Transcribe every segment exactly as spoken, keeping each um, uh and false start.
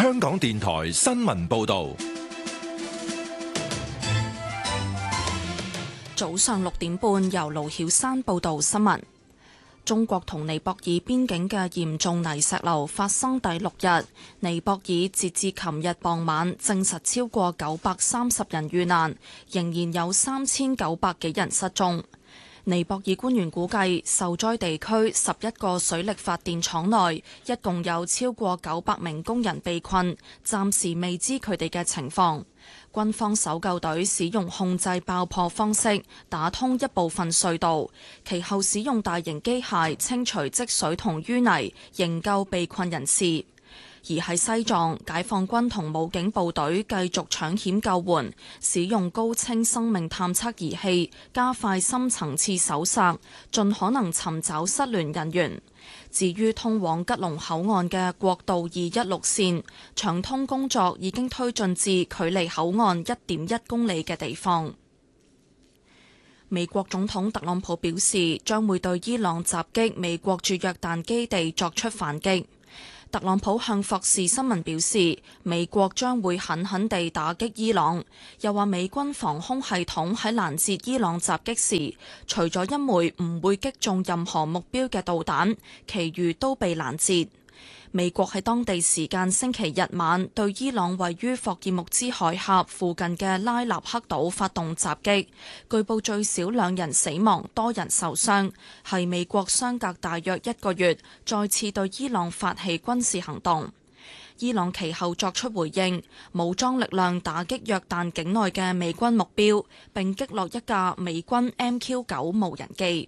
香港電台新聞報道。 早上六點半，由盧曉珊報道新聞。中國同尼泊爾邊境嘅嚴重泥石流發生第六日，尼泊爾截至琴日傍晚證實超過九百三十人遇難，仍然有三千九百幾人失蹤。尼泊爾官員估計，受災地區十一個水力發電廠內一共有超過九百名工人被困，暫時未知佢哋嘅情況。軍方搜救隊使用控制爆破方式打通一部分隧道，其後使用大型機械清除積水同淤泥，營救被困人士。而喺西藏，解放軍同武警部隊繼續搶險救援，使用高清生命探測儀器，加快深層次搜索，盡可能尋找失聯人員。至於通往吉隆口岸嘅國道二一六線，搶通工作已經推進至距離口岸一點一公里嘅地方。美國總統特朗普表示，將會對伊朗襲擊美國駐約旦基地作出反擊。特朗普向霍士新聞表示，美國將會狠狠地打擊伊朗，又話美軍防空系統喺攔截伊朗襲擊時，除咗一枚唔會擊中任何目標嘅導彈，其餘都被攔截。美國喺當地時間星期日晚對伊朗位於霍爾木茲海峽附近嘅拉納克島發動襲擊，據報最少兩人死亡，多人受傷，係美國相隔大約一個月再次對伊朗發起軍事行動。伊朗其後作出回應，武裝力量打擊約旦境內嘅美軍目標，並擊落一架美軍 M Q 九無人機。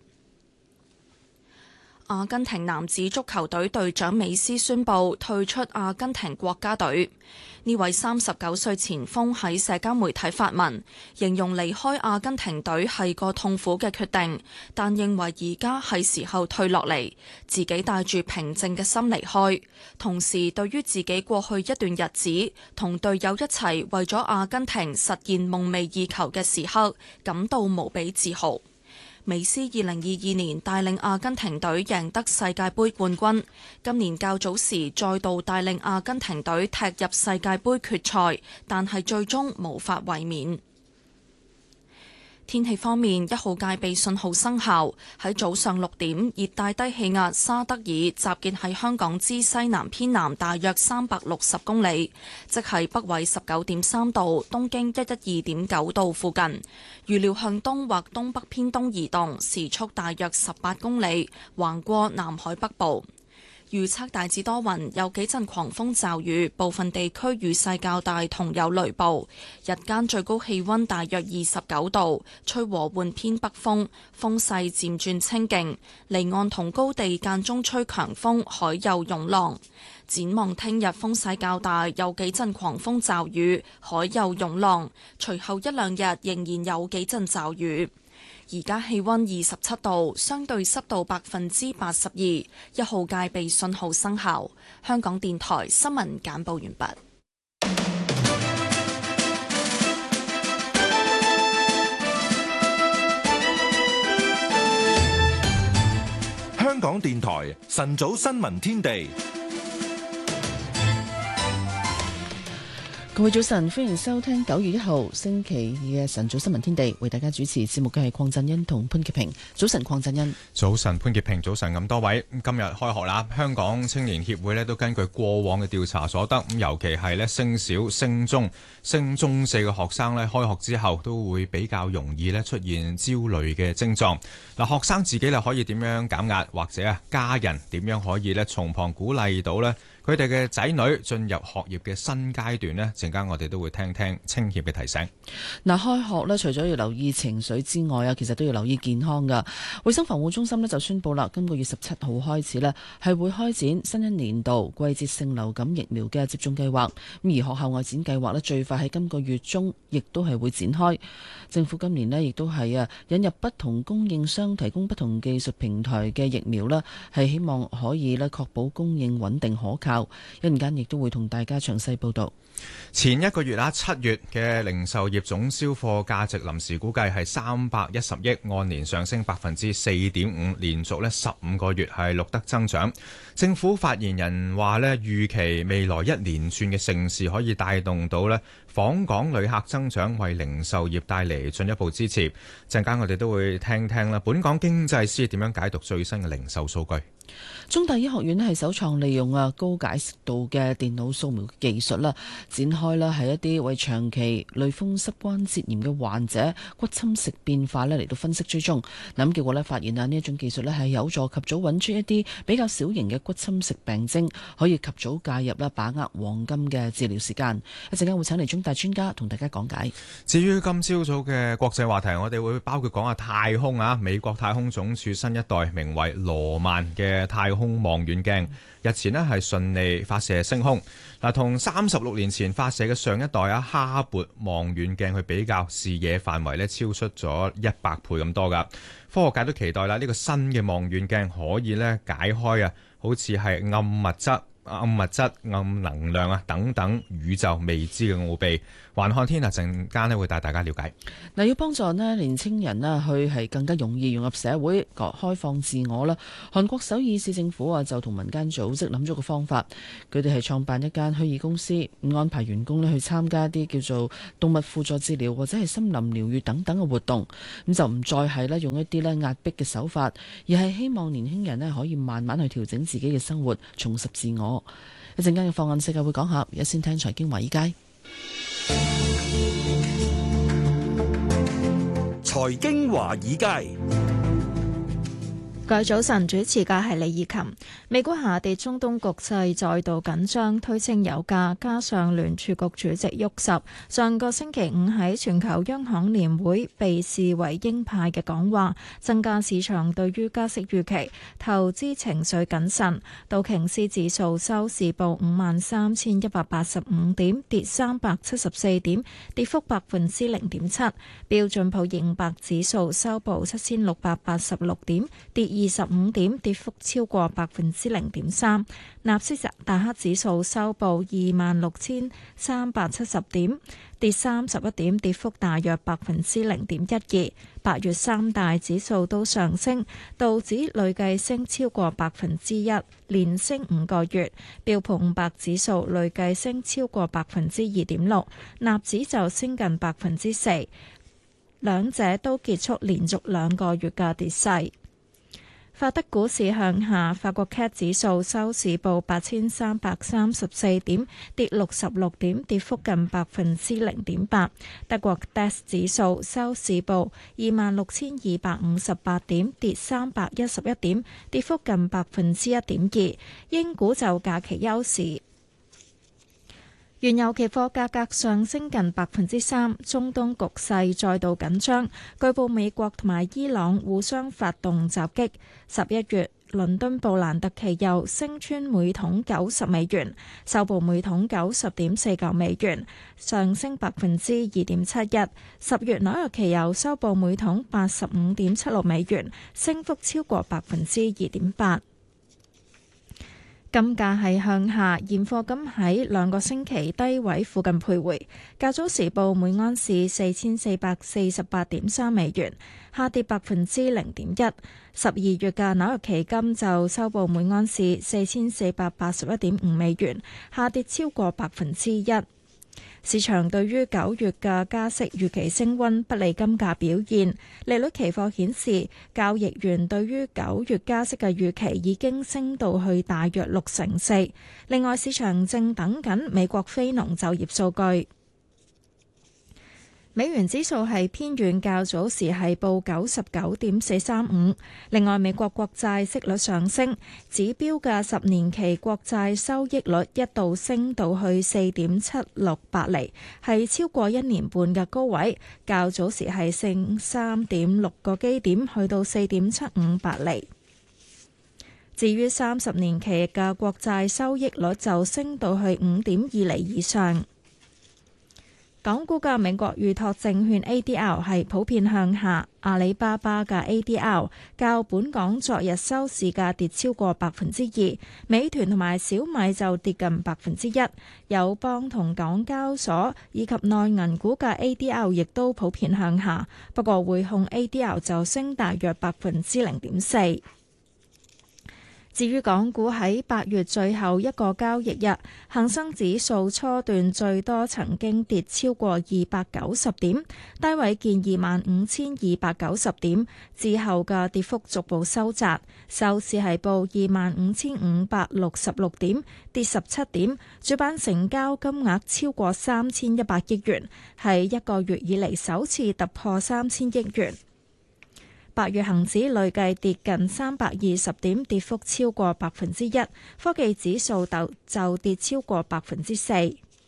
阿根廷男子足球隊隊長美斯宣布退出阿根廷國家隊。呢位三十九歲前鋒喺社交媒體發文，形容離開阿根廷隊係個痛苦嘅決定，但認為而家係時候退落嚟，自己帶住平靜嘅心離開。同時，對於自己過去一段日子同隊友一齊為咗阿根廷實現夢寐以求嘅時刻，感到無比自豪。美斯二零二二年帶領阿根廷隊贏得世界盃冠軍，今年較早時再度帶領阿根廷隊踢入世界盃決賽，但係最終無法衛冕。天氣方面，一號戒備信號生效。喺早上六點，熱帶低氣壓沙德爾集結喺香港之西南偏南大約三百六十公里，即係北緯十九點三度、東經一一二點九度附近。預料向東或東北偏東移動，時速大約十八公里，橫過南海北部。預測大致多雲，有幾陣狂風驟雨，部分地區雨勢較大，同有雷暴。日間最高氣溫大約二十九度，吹和緩偏北風，風勢漸轉清勁。離岸同高地間中吹強風，海有湧浪。展望聽日風勢較大，有幾陣狂風驟雨，海有湧浪。隨後一兩日仍然有幾陣驟雨。而家氣溫二十七度，相對濕度百分之八十二，一號戒備信號生效。香港電台新聞簡報完畢。 香港電台晨早新聞天地。 各位早晨，歡迎收聽九月一號星期二嘅晨早新聞天地，為大家主持節目嘅係鄺振恩同潘潔平。早晨，鄺振恩。 早晨，潘潔平。早晨，咁多位，今日開學啦。香港青年協會咧都根據過往嘅調查所得，咁尤其係咧升小、升中、升中四嘅學生咧，開學之後都會比較容易咧出現焦慮嘅症狀。嗱，學生自己咧可以點樣減壓，或者啊家人點樣可以咧從旁鼓勵到咧佢哋嘅仔女進入學業嘅新階段呢？陣間我哋都會聽聽青協嘅提醒。 嗱，開學呢，除咗要留意情緒之外啊，其實都要留意健康噶。衛生防護中心呢就宣布啦，今個月十七號開始呢係會開展新一年度季節性流感疫苗嘅接種計劃。咁而學校外展計劃呢，最快喺今個月中亦都係會展開。政府今年呢亦都係啊引入不同供應商提供不同技術平台嘅疫苗啦，係希望可以呢確保供應穩定可靠。一陣間亦都會同大家詳細報道。 前一個月啊，七月嘅零售業總銷貨價值臨時估計係三百一十億，按年上升百分之四點五，連續咧十五個月係錄得增長。政府發言人話咧，預期未來一連串嘅盛事可以帶動到咧訪港旅客增長，為零售業帶嚟進一步支持。陣間我哋都會聽聽啦，本港經濟師點樣解讀最新嘅零售數據。 中大醫學院咧係首創利用啊高解析度嘅電腦掃描技術啦，展開啦係一啲為長期類風濕關節炎嘅患者骨侵蝕變化咧嚟到分析追蹤。咁結果咧發現啊，呢一種技術咧係有助及早揾出一啲比較小型嘅骨侵蝕病徵，可以及早介入啦，把握黃金嘅治療時間。一陣間會請嚟中大專家同大家講解。 至於今朝早嘅國際話題，我哋會包括講下太空啊，美國太空總署新一代名為羅曼嘅太空望遠鏡日前呢係順利發射升空。嗱，同三十六年前發射嘅上一代啊哈勃望遠鏡去比較，視野範圍呢超出咗一百倍咁多噶。科學界都期待啦，呢個新嘅望遠鏡可以呢解開啊，好似係暗物質、暗物質、暗能量啊等等宇宙未知嘅奧秘。環看天下陣間咧會帶大家了解。 嗱，要幫助咧年青人咧去係更加容易融入社會、開放自我啦。韓國首爾市政府啊就同民間組織諗咗個方法，佢哋係創辦一間虛擬公司，安排員工咧去參加一啲叫做動物輔助治療或者係森林療癒等等嘅活動。咁就唔再係咧用一啲咧壓迫嘅手法，而係希望年輕人咧可以慢慢去調整自己嘅生活，重拾自我。一陣間嘅放眼世界會講下，而家先聽財經華爾街。 財經華爾街。 各位早晨，主持嘅係李以琴。美股下跌，中東局勢再度緊張，推升油價，加上聯儲局主席沃什上個星期五喺全球央行年會被視為鷹派嘅講話，增加市場對於加息預期，投資情緒謹慎。道瓊斯指數收市報五萬三千一百八十五點，跌三百七十四點，跌幅百分之零點七。標準普爾五百指數收報七千六百八十六點，跌二十五點，跌幅超過百分之零點三。納斯達克指數收報二萬六千三百七十點，跌三十一點，跌幅大約百分之零點一二。八月三大指數都上升，道指累計升超過百分之一，連升五個月。標普五百指數累計升超過百分之二點六，納指就升近百分之四，兩者都結束連續兩個月嘅跌勢。法德股市向下，法國 C A C 指數收市報八千三百三十四點，跌六十六點，跌幅近百分之零點八。德國 D A X 指數收市報二萬六千二百五十八點，跌三百一十一點，跌幅近百分之一點二。英股就假期休市。原油期貨價格上升近百分之三，中東局勢再度緊張，據報美國同埋伊朗互相發動襲擊。十一月，倫敦布蘭特期油升穿每桶九十美元，收報每桶九十點四九美元，上升百分之二點七一。十月紐約期油收報每桶八十五點七六美元，升幅超過百分之二點八。金價係向下，現貨金喺兩個星期低位附近徘徊。較早時報每盎司四千四百四十八點三美元，下跌百分之零點一。十二月嘅紐約期金就收報每盎司四千四百八十一點五美元，下跌超過百分之一。市場對於九月嘅加息預期升溫，不利金價表現。利率期貨顯示，交易員對於九月加息嘅預期已經升到去大約六成四。另外，市場正等緊美國非農就業數據。美元指數係偏軟，較早時係報九十九點四三五。另外，美國國債息率上升，指標嘅十年期國債收益率一度升到去四點七六八厘，係超過一年半嘅高位。較早時係升三點六個基點，去到四點七五八厘。至於三十年期嘅國債收益率就升到去五點二厘以上。 港股嘅美國預託證券 A D R 係普遍向下，阿里巴巴嘅 A D R 較本港昨日收市價跌超過百分之二，美團同埋小米就跌近百分之一，友邦同港交所以及內銀股嘅 A D R 亦都普遍向下，不過匯控 A D R 就升大約百分之零點四。至於港股喺八月最後一個交易日，恒生指數初段最多曾經跌超過二百九十點，低位見二萬五千二百九十點，之後嘅跌幅逐步收窄，收市係報二萬五千五百六十六點，跌十七點，主板成交金額超過三千一百億元，係一個月以嚟首次突破三千億元。八月恒指累計跌近三百二十點，跌幅超過百分之一。科技指數就就跌超過百分之四。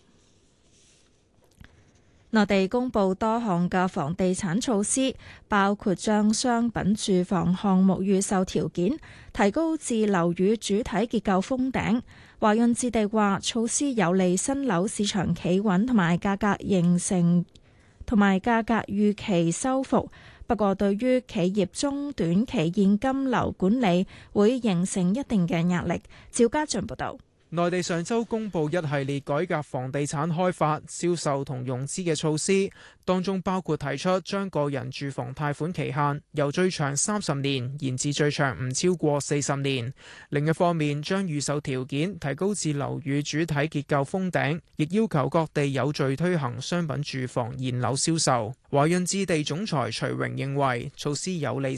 內地公布多項嘅房地產措施，包括將商品住房項目預售條件提高至樓宇主體結構封頂。華潤置地話，措施有利新樓市場企穩同埋價格形成同埋價格預期收復。不過，對於企業中短期現金流管理會形成一定嘅壓力。趙家俊報導。 內地上週公布一系列改革房地產開發、銷售同融資嘅措施，當中包括提出將個人住房貸款期限由最長三十年延至最長唔超過四十年。另一方面，將預售條件提高至樓宇主體結構封頂，亦要求各地有序推行商品住房現樓銷售。華潤置地總裁徐榮認為措施有利